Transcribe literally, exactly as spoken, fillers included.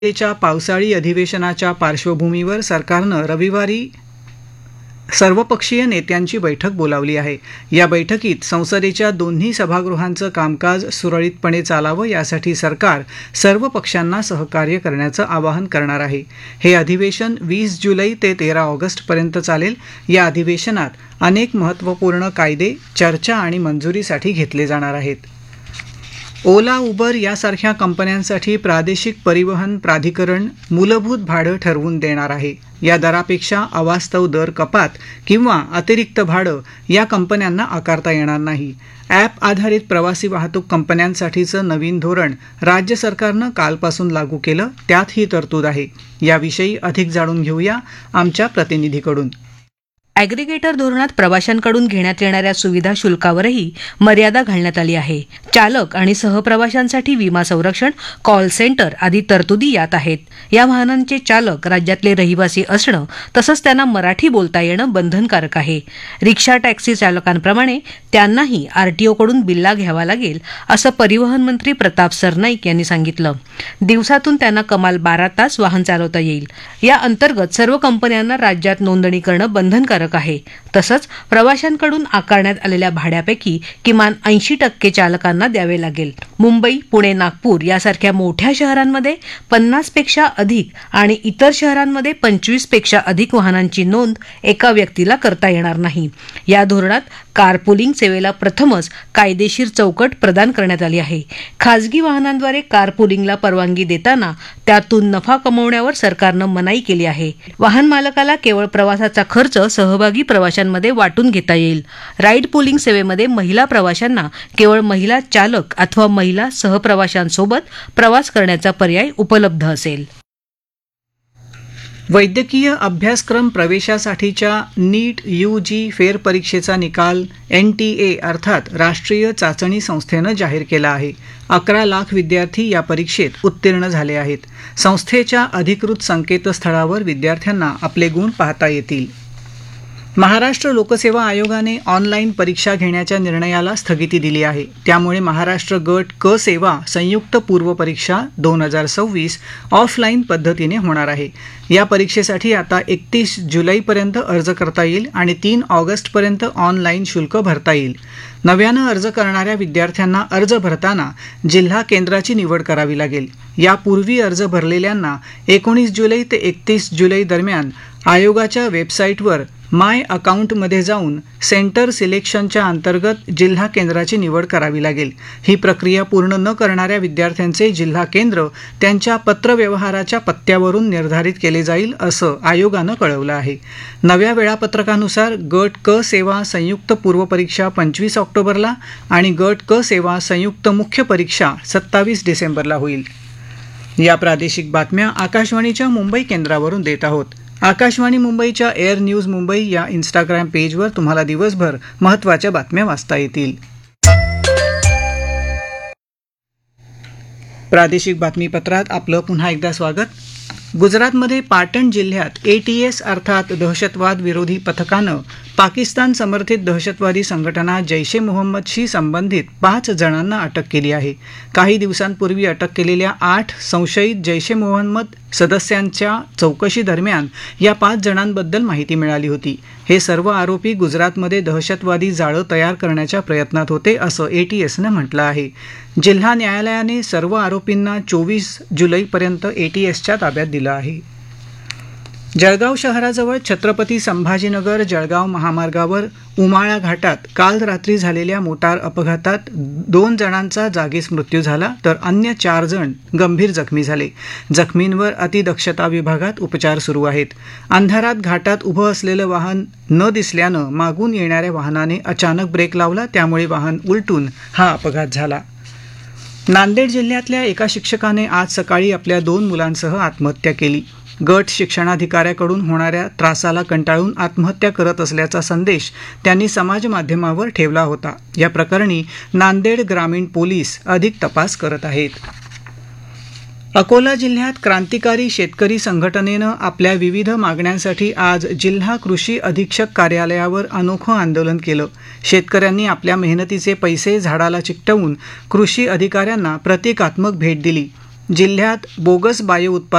च्या पावसाळी अधिवेशनाच्या पार्श्वभूमीवर सरकारनं रविवारी सर्वपक्षीय नेत्यांची बैठक बोलावली आहे. या बैठकीत संसदेच्या दोन्ही सभागृहांचं कामकाज सुरळीतपणे चालावं यासाठी सरकार सर्व पक्षांना सहकार्य करण्याचं आवाहन करणार आहे. हे अधिवेशन वीस जुलै ते तेरा ऑगस्टपर्यंत चालेल. या अधिवेशनात अनेक महत्त्वपूर्ण कायदे चर्चा आणि मंजुरीसाठी घेतले जाणार आहेत. ओला, उबर यासारख्या कंपन्यांसाठी प्रादेशिक परिवहन प्राधिकरण मूलभूत भाडं ठरवून देणार आहे. या दरापेक्षा अवास्तव दर कपात किंवा अतिरिक्त भाडं या कंपन्यांना आकारता येणार नाही. ॲप आधारित प्रवासी वाहतूक कंपन्यांसाठीचं नवीन धोरण राज्य सरकारनं कालपासून लागू केलं. त्यात ही तरतूद आहे. याविषयी अधिक जाणून घेऊया आमच्या प्रतिनिधीकडून. ॲग्रिगेटर धोरणात प्रवाशांकडून घेण्यात येणाऱ्या सुविधा शुल्कावरही मर्यादा घालण्यात आली आहे. चालक आणि सहप्रवाशांसाठी विमा संरक्षण, कॉल सेंटर आदी तरतुदी यात आहेत. या वाहनांचे चालक राज्यातले रहिवासी असणं तसंच त्यांना मराठी बोलता येणं बंधनकारक आहे. रिक्षा टॅक्सी चालकांप्रमाणे त्यांनाही आरटीओकडून बिल्ला घ्यावा लागेल असं परिवहन मंत्री प्रताप सरनाईक यांनी सांगितलं. दिवसातून त्यांना कमाल बारा तास वाहन चालवता येईल. या अंतर्गत सर्व कंपन्यांना राज्यात नोंदणी करणं बंधनकारक आहे. तसंच प्रवाशांकडून आकारण्यात आलेल्या भाड्यापैकी किमान ऐंशी टक्के चालकांना द्यावे लागेल. मुंबई, पुणे, नागपूर यासारख्या मोठ्या शहरांमध्ये पन्नास पेक्षा अधिक आणि इतर शहरांमध्ये पंचवीस पेक्षा अधिक वाहनांची नोंद एका व्यक्तीला करता येणार नाही. या धोरणात कारपुलिंग सेवेला प्रथमच कायदेशीर चौकट प्रदान करण्यात आली आहे. खासगी वाहनांद्वारे कारपुलिंगला परवानगी देताना त्यातून नफा कमवण्यावर सरकारनं मनाई केली आहे. वाहन मालकाला केवळ प्रवासाचा खर्च सहभागी प्रवाशांमध्ये वाटून घेता येईल. राईड पुलिंग सेवेमध्ये महिला प्रवाशांना केवळ महिला चालक अथवा महिला सहप्रवाशांसोबत प्रवास करण्याचा पर्याय उपलब्ध असेल. वैद्यकीय अभ्यासक्रम प्रवेशासाठीच्या नीट यू जी फेरपरीक्षेचा निकाल एन टी ए अर्थात राष्ट्रीय चाचणी संस्थेनं जाहीर केला आहे. अकरा लाख विद्यार्थी या परीक्षेत उत्तीर्ण झाले आहेत. संस्थेच्या अधिकृत संकेतस्थळावर विद्यार्थ्यांना आपले गुण पाहता येतील. महाराष्ट्र लोकसेवा आयोगाने ऑनलाईन परीक्षा घेण्याच्या निर्णयाला स्थगिती दिली आहे. त्यामुळे महाराष्ट्र गट क सेवा संयुक्त पूर्व परीक्षा दोन हजार सव्वीस ऑफलाईन पद्धतीने होणार आहे. या परीक्षेसाठी आता एकतीस जुलैपर्यंत अर्ज करता येईल आणि तीन ऑगस्टपर्यंत ऑनलाईन शुल्क भरता येईल. नव्यानं अर्ज करणाऱ्या विद्यार्थ्यांना अर्ज भरताना जिल्हा केंद्राची निवड करावी लागेल. यापूर्वी अर्ज भरलेल्यांना एकोणीस जुलै ते एकतीस जुलै दरम्यान आयोगाच्या वेबसाईटवर माय अकाउंटमध्ये जाऊन सेंटर सिलेक्शनच्या अंतर्गत जिल्हा केंद्राची निवड करावी लागेल. ही प्रक्रिया पूर्ण न करणाऱ्या विद्यार्थ्यांचे जिल्हा केंद्र त्यांच्या पत्रव्यवहाराच्या पत्त्यावरून निर्धारित केले जाईल असं आयोगानं कळवलं आहे. नव्या वेळापत्रकानुसार गट क सेवा संयुक्त पूर्व परीक्षा पंचवीस ऑक्टोबरला आणि गट क सेवा संयुक्त मुख्य परीक्षा सत्तावीस डिसेंबरला होईल. या प्रादेशिक बातम्या आकाशवाणीच्या मुंबई केंद्रावरून देत आहोत. आकाशवाणी मुंबईच्या एअर न्यूज मुंबई या इंस्टाग्राम पेजवर तुम्हाला दिवसभर महत्त्वाच्या बातम्या वाचता येतील. प्रादेशिक बातमीपत्रात आपलं पुन्हा एकदा स्वागत. गुजरातमध्ये पाटण जिल्ह्यात ए टी एस अर्थात दहशतवाद विरोधी पथकानं पाकिस्तान समर्थित दहशतवादी संघटना जैश ए मोहम्मदशी संबंधित पाच जणांना अटक केली आहे. काही दिवसांपूर्वी अटक केलेल्या आठ संशयित जैश ए मोहम्मद सदस्यांच्या चौकशी दरम्यान या पाच जणांबद्दल माहिती मिळाली होती. हे सर्व आरोपी गुजरातमध्ये दहशतवादी जाळं तयार करण्याच्या प्रयत्नात होते असं ए टी एसनं म्हटलं आहे. जिल्हा न्यायालयाने सर्व आरोपींना चोवीस जुलैपर्यंत ए टी एसच्या ताब्यात दिलं आहे. जळगाव शहराजवळ छत्रपती संभाजीनगर जळगाव महामार्गावर उमाळा घाटात काल रात्री झालेल्या मोटार अपघातात दोन जणांचा जागीच मृत्यू झाला तर अन्य चार जण गंभीर जखमी झाले. जखमींवर अतिदक्षता विभागात उपचार सुरू आहेत. अंधारात घाटात उभं असलेलं वाहन न दिसल्यानं मागून येणाऱ्या वाहनाने अचानक ब्रेक लावला. त्यामुळे वाहन उलटून हा अपघात झाला. नांदेड जिल्ह्यातल्या एका शिक्षकाने आज सकाळी आपल्या दोन मुलांसह आत्महत्या केली. गट शिक्षणाधिकाऱ्याकडून होणाऱ्या त्रासाला कंटाळून आत्महत्या करत असल्याचा संदेश त्यांनी समाजमाध्यमावर ठेवला होता. या प्रकरणी नांदेड ग्रामीण पोलीस अधिक तपास करत आहेत. अकोला जिल्ह्यात क्रांतिकारी शेतकरी संघटनेनं आपल्या विविध मागण्यांसाठी आज जिल्हा कृषी अधीक्षक कार्यालयावर अनोखं आंदोलन केलं. शेतकऱ्यांनी आपल्या मेहनतीचे पैसे झाडाला चिकटवून कृषी अधिकाऱ्यांना प्रतिकात्मक भेट दिली. जिल्ह्यात बोगस बायो